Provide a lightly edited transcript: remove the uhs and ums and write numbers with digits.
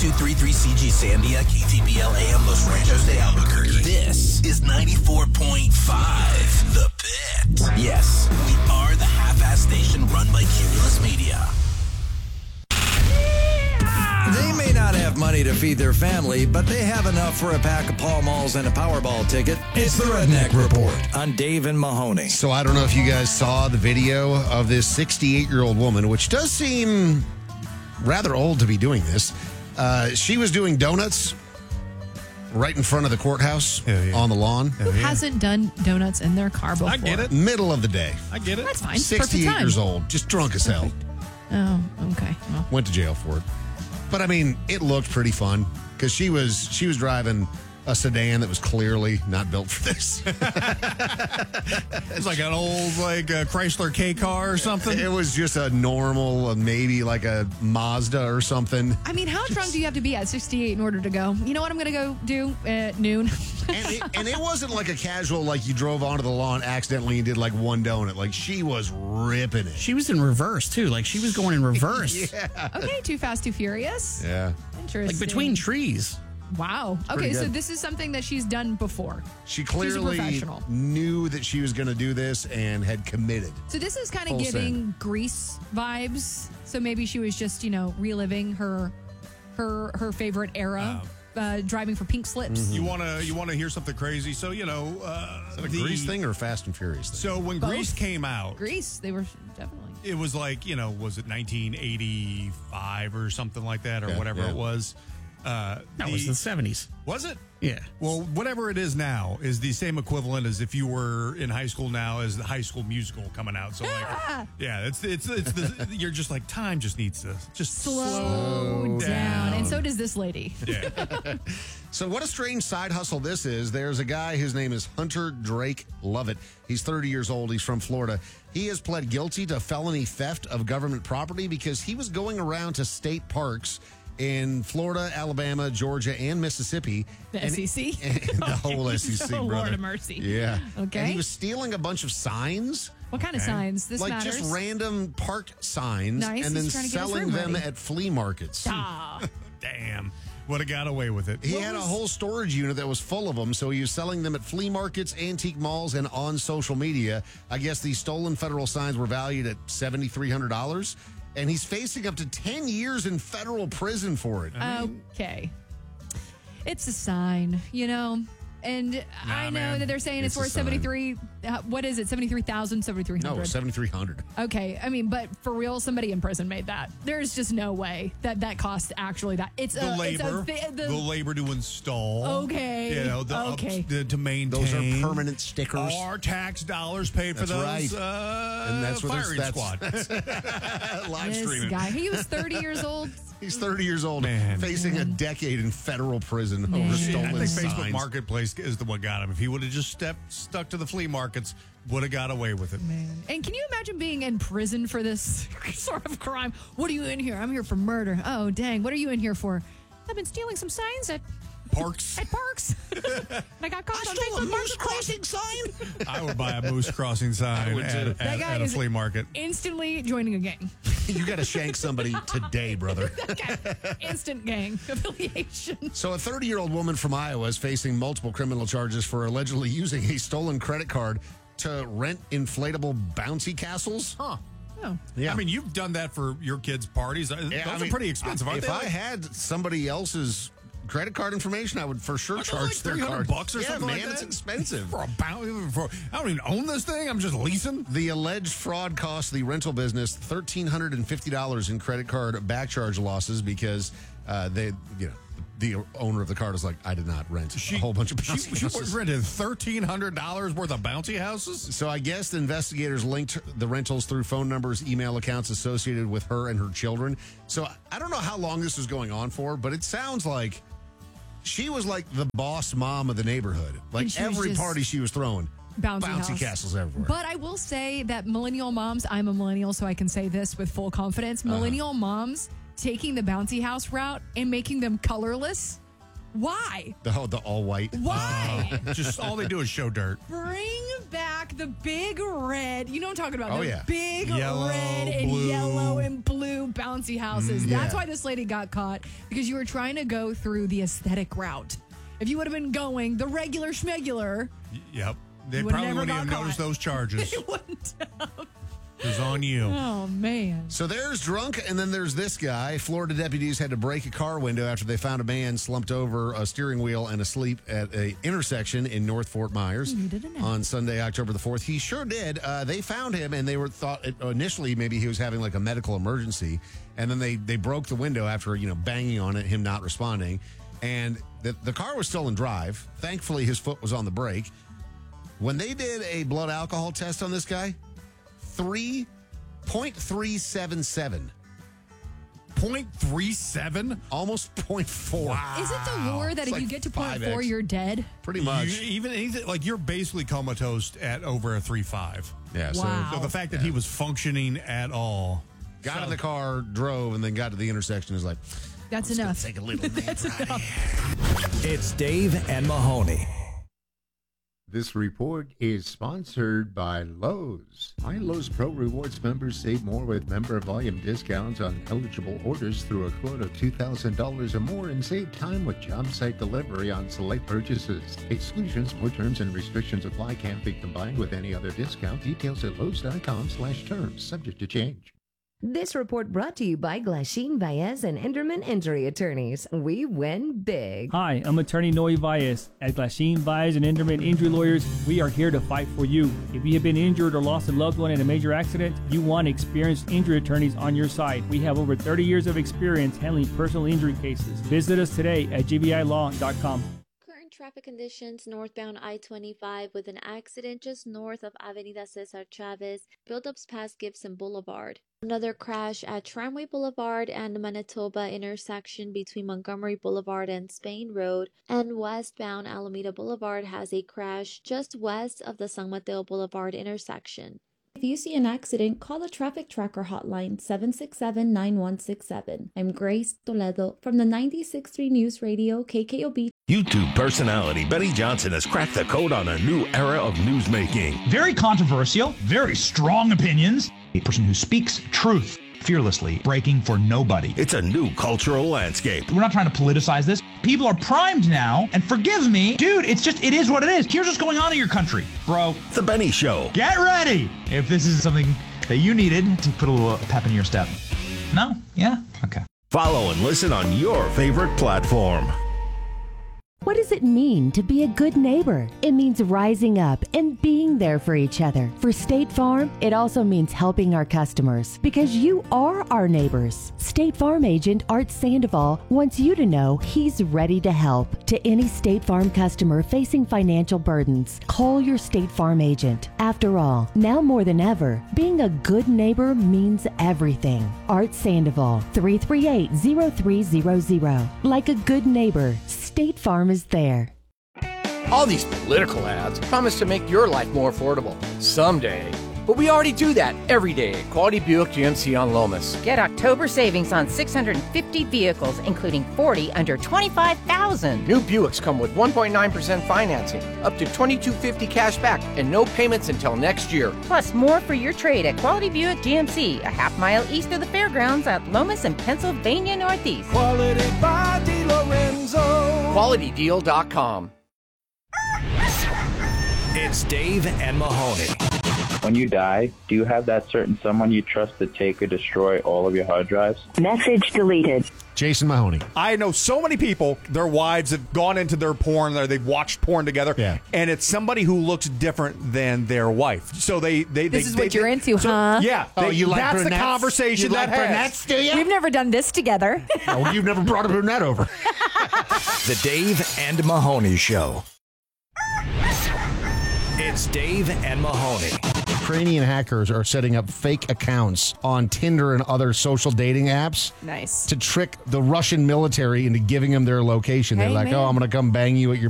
92.33 CG Sandia, KTBL AM Los Ranchos de Albuquerque. This is 94.5 The Pit. Yes, we are the half-ass station run by Cumulus Media. They may not have money to feed their family, but they have enough for a pack of Pall Malls and a Powerball ticket. It's the Redneck Report on Dave and Mahoney. So I don't know if you guys saw the video of this 68-year-old woman, which does seem rather old to be doing this. She was doing donuts right in front of the courthouse on the lawn. Who hasn't done donuts in their car before? I get it. Middle of the day. I get it. That's fine. 68 Perfect time. years old, just drunk as hell. Oh, okay. Well, Went to jail for it. But I mean, it looked pretty fun because she was driving a sedan that was clearly not built for this. It's like an old Chrysler K car or something. It was just a normal, maybe like a Mazda or something. I mean, how drunk do you have to be at 68 in order to go, you know what I'm going to go do at noon? And it wasn't like a casual, like you drove onto the lawn accidentally and did like one donut. Like she was ripping it. She was in reverse, too. Like she was going in reverse. Yeah. Okay, Too Fast, Too Furious. Yeah. Interesting. Like between trees. Wow. Pretty Okay, so good. this is something that she's done before. She She's a clearly professional. knew that she was going to do this and had committed. So this is kind of Full giving send. Grease vibes. So maybe she was just, reliving her favorite era, driving for pink slips. You want to hear something crazy? So Is that a Grease thing or a Fast and Furious thing? So when Both. Grease came out, Grease, they were definitely. it was like, was it 1985 or something like that, or Yeah, whatever yeah. it was? That was the 70s. Was it? Yeah. Well, whatever it is now is the same equivalent as if you were in high school now as the High School Musical coming out. So it's you're just like, time just needs to just Slow down. And so does this lady. Yeah. So what a strange side hustle this is. There's a guy, his name is Hunter Drake Lovett. He's 30 years old. He's from Florida. He has pled guilty to felony theft of government property because he was going around to state parks in Florida, Alabama, Georgia, and Mississippi. The SEC? And the whole SEC, Oh, brother. Lord of mercy. Yeah. Okay. And he was stealing a bunch of signs. What kind of signs? This like matters. just random park signs. Nice. And then He's trying to get his selling room them ready. at flea markets. Ah. Damn. Would have got away with it. He had a whole storage unit that was full of them, so he was selling them at flea markets, antique malls, and on social media. I guess these stolen federal signs were valued at $7,300, and he's facing up to 10 years in federal prison for it. Okay. It's a sign, And I know man. that they're saying it's It's a worth sign. 73. What is it? 73,000, 7,300. No, 7,300. Okay. I mean, but for real, somebody in prison made that. There's just no way that costs actually that. It's The labor, the labor to install. Okay. Okay. To maintain. Those are permanent stickers. Our tax dollars paid for That's those. right. And that's what firing that's- squad. Live This streaming. guy, he was 30 years old. He's 30 years old, Man. facing a decade in federal prison over Man. stolen I think signs. Facebook Marketplace is the one got him. If he would have just stuck to the flea markets, would have got away with it. And can you imagine being in prison for this sort of crime? What are you in here? I'm here for murder. Oh, dang. What are you in here for? I've been stealing some signs at Parks. parks. And I got caught on Facebook Marketplace. sign. I would buy a moose crossing sign would too. That guy at a is flea market. instantly joining a gang. You got to shank somebody today, brother. Instant gang affiliation. So a 30-year-old woman from Iowa is facing multiple criminal charges for allegedly using a stolen credit card to rent inflatable bouncy castles. Huh. Oh. Yeah. I mean, you've done that for your kids' parties. Those are pretty expensive, aren't if they? I had somebody else's credit card information, I would for sure Aren't those charge like their $300 card. or Yeah, something man, like that? it's expensive. For a bounty, I don't even own this thing. I'm just leasing. The alleged fraud cost the rental business $1,350 in credit card back charge losses because the owner of the card is like, I did not rent a whole bunch of bouncy She houses. rented $1,300 worth of bouncy houses. So I guess the investigators linked the rentals through phone numbers, email accounts associated with her and her children. So I don't know how long this was going on for, but it sounds like she was like the boss mom of the neighborhood. Like And she was every just party she was throwing, Bouncy house. castles everywhere. But I will say that millennial moms, I'm a millennial, so I can say this with full confidence. Millennial moms taking the bouncy house route and making them colorless. Why? The all white. Why? Just all they do is show dirt. Bring back the big red, you know what I'm talking about? Oh, the yeah. big Yellow, red and blue. yellow and blue bouncy houses. Yeah. That's why this lady got caught, because you were trying to go through the aesthetic route. If you would have been going the regular schmegular, Yep. They You would've probably never wouldn't got even notice caught. those charges. it wouldn't have. It was on you. Oh, man. So there's drunk, and then there's this guy. Florida deputies had to break a car window after they found a man slumped over a steering wheel and asleep at an intersection in North Fort Myers needed a nap. on Sunday, October the 4th. He sure did. They found him, and they thought initially maybe he was having like a medical emergency, and then they broke the window after banging on it, him not responding, and the car was still in drive. Thankfully, his foot was on the brake. When they did a blood alcohol test on this guy, 3.377. 0.37? Almost 0.4. Wow. Is it the lure that It's if like you get to 5X. 0.4, you're dead? Pretty much. Even anything, like you're basically comatose at over a 3.5. Yeah, Wow. So the fact that he was functioning at all. so got in the car, drove, and then got to the intersection is like, That's enough. take a little nap. That's enough. It's Dave and Mahoney. This report is sponsored by Lowe's. My Lowe's Pro Rewards members save more with member volume discounts on eligible orders through a quote of $2,000 or more and save time with job site delivery on select purchases. Exclusions, more terms and restrictions apply. Can't be combined with any other discount. Details at Lowe's.com/terms. Subject to change. This report brought to you by Glasheen Baez and Enderman Injury Attorneys. We win big. Hi, I'm attorney Noe Valles. At Glasheen Baez and Enderman Injury Lawyers, we are here to fight for you. If you have been injured or lost a loved one in a major accident, you want experienced injury attorneys on your side. We have over 30 years of experience handling personal injury cases. Visit us today at gbilaw.com. Current traffic conditions northbound I-25 with an accident just north of Avenida Cesar Chavez, buildups past Gibson Boulevard. Another crash at Tramway Boulevard and Manitoba intersection between Montgomery Boulevard and Spain Road, and westbound Alameda Boulevard has a crash just west of the San Mateo Boulevard intersection. If you see an accident, call the Traffic Tracker hotline 767-9167. I'm Grace Toledo from the 96.3 News Radio KKOB. YouTube personality Benny Johnson has cracked the code on a new era of newsmaking. Very controversial, very strong opinions. A person who speaks truth fearlessly, breaking for nobody. It's a new cultural landscape. We're not trying to politicize this. People are primed now, and forgive me, dude, it is what it is. Here's what's going on in your country, bro. The Benny Show. Get ready if this is something that you needed to put a little pep in your step. No? Yeah? Okay. Follow and listen on your favorite platform. What does it mean to be a good neighbor? It means rising up and being there for each other. For State Farm, it also means helping our customers because you are our neighbors. State Farm agent Art Sandoval wants you to know he's ready to help. To any State Farm customer facing financial burdens, call your State Farm agent. After all, now more than ever, being a good neighbor means everything. Art Sandoval, 338-0300. Like a good neighbor, State Farm is there. All these political ads promise to make your life more affordable. Someday. But we already do that every day at Quality Buick GMC on Lomas. Get October savings on 650 vehicles, including 40 under $25,000. New Buicks come with 1.9% financing, up to $2,250 cash back, and no payments until next year. Plus more for your trade at Quality Buick GMC, a half mile east of the fairgrounds at Lomas and Pennsylvania Northeast. Quality by DiLorenzo. QualityDeal.com. It's Dave and Mahoney. When you die, do you have that certain someone you trust to take or destroy all of your hard drives? Message deleted. Jason Mahoney. I know so many people, their wives have gone into their porn, or they've watched porn together, and it's somebody who looks different than their wife. So this is what you're into, huh? Yeah. You like that's brunettes? the conversation You like brunettes, do you? We've never done this together. No, you've never brought a brunette over. The Dave and Mahoney Show. It's Dave and Mahoney. Ukrainian hackers are setting up fake accounts on Tinder and other social dating apps. Nice. To trick the Russian military into giving them their location. They're like, man. oh, I'm going to come bang you at your